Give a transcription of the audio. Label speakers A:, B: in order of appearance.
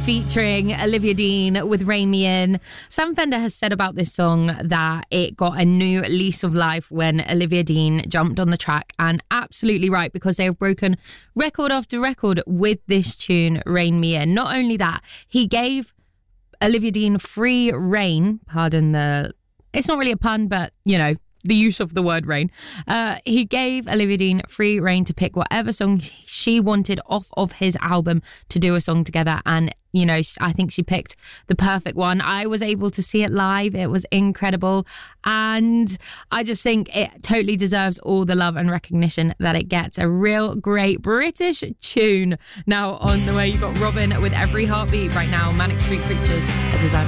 A: featuring Olivia Dean with Rein Me In. Sam Fender has said about this song that it got a new lease of life when Olivia Dean jumped on the track, and absolutely right, because they have broken record after record with this tune, Rein Me In. Not only that, he gave Olivia Dean free reign, pardon the... It's not really a pun, but, you know, the use of the word reign. He gave Olivia Dean free reign to pick whatever song she wanted off of his album to do a song together. And, you know, I think she picked the perfect one. I was able to see it live. It was incredible. And I just think it totally deserves all the love and recognition that it gets. A real great British tune. Now on the way, you've got Robin with Every Heartbeat right now. Manic Street Preachers, a design.